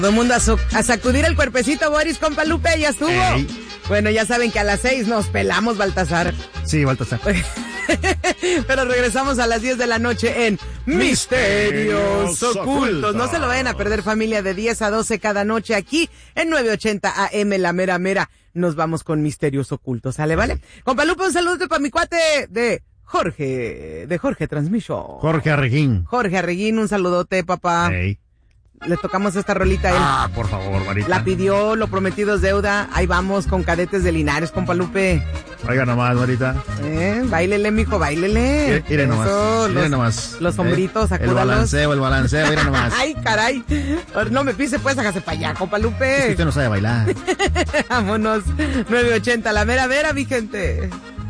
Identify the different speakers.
Speaker 1: Todo el mundo a sacudir el cuerpecito, Boris, compa Lupe, ya estuvo.
Speaker 2: Ey.
Speaker 1: Bueno, ya saben que a las 6 nos pelamos, Baltasar.
Speaker 2: Sí, Baltasar.
Speaker 1: Pero regresamos a las 10 de la noche en Misterios Ocultos. No se lo vayan a perder, familia, de 10 a 12 cada noche aquí en 980 AM, la mera mera. Nos vamos con Misterios Ocultos, ¿sale, vale? Compa Lupe, un saludo para mi cuate de Jorge Transmission.
Speaker 2: Jorge Arreguín.
Speaker 1: Jorge Arreguín, un saludote, papá.
Speaker 2: Ey.
Speaker 1: Le tocamos esta rolita a él.
Speaker 2: Ah, por favor, Marita.
Speaker 1: La pidió, lo prometido es deuda. Ahí vamos con Cadetes de Linares, compa Lupe.
Speaker 2: Oiga nomás, Marita.
Speaker 1: Báilele, mijo, báilele.
Speaker 2: Mire nomás.
Speaker 1: Eso,
Speaker 2: Mire nomás.
Speaker 1: Los hombritos, sacúdalos.
Speaker 2: El balanceo, mire nomás.
Speaker 1: Ay, caray. No me pise, pues, hágase para allá, compa Lupe.
Speaker 2: Es que usted no sabe bailar.
Speaker 1: Vámonos. 980, la mera, mi gente.